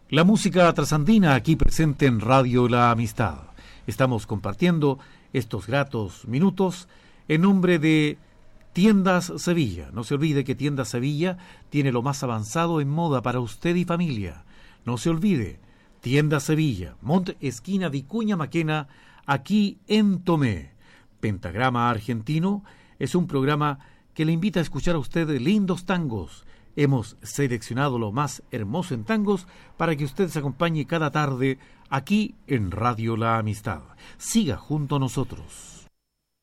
La música trasandina aquí presente en Radio La Amistad. Estamos compartiendo estos gratos minutos en nombre de Tiendas Sevilla. No se olvide que Tiendas Sevilla tiene lo más avanzado en moda para usted y familia. No se olvide, Tiendas Sevilla, Mont esquina Vicuña Maquena, aquí en Tomé. Pentagrama Argentino es un programa que le invita a escuchar a usted lindos tangos. Hemos seleccionado lo más hermoso en tangos para que usted se acompañe cada tarde aquí en Radio La Amistad. Siga junto a nosotros.